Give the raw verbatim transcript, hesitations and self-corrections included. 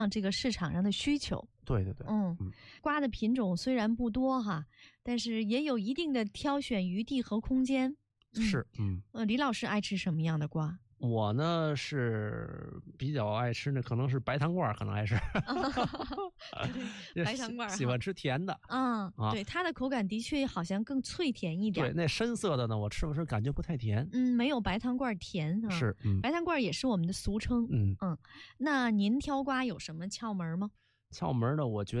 这个市场上的需求。 对对对， 嗯，嗯瓜的品种虽然不多哈，但是也有一定的挑选余地和空间。 嗯、是，嗯， 呃，李老师爱吃什么样的瓜？ 我呢是比较爱吃的，可能是白糖瓜，可能还是白糖瓜， 喜欢吃甜的。 嗯，啊，对，它的口感的确好像更脆甜一点。 对，那深色的呢，我吃不吃感觉不太甜。 嗯，没有白糖瓜甜啊。 是，嗯， 白糖瓜也是我们的俗称。 嗯嗯，那您挑瓜有什么窍门吗？ 窍门呢，我觉得。